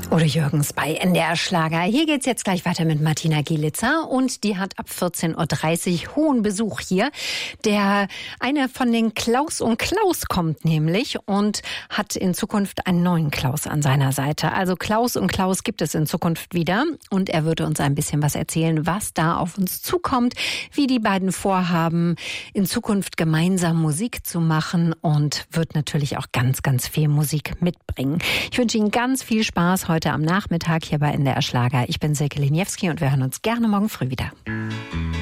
Udo Jürgens bei NDR Schlager. Hier geht's jetzt gleich weiter mit Martina Gielitzer und die hat ab 14.30 Uhr hohen Besuch hier. Einer von den Klaus und Klaus kommt nämlich und hat in Zukunft einen neuen Klaus an seiner Seite. Also Klaus und Klaus gibt es in Zukunft wieder und er würde uns ein bisschen was erzählen, was da auf uns zukommt, wie die beiden vorhaben, in Zukunft gemeinsam Musik zu machen und wird natürlich auch ganz, ganz viel Musik mitbringen. Ich wünsche Ihnen ganz viel Spaß heute am Nachmittag hier bei NDR Schlager. Ich bin Silke Liniewski und wir hören uns gerne morgen früh wieder.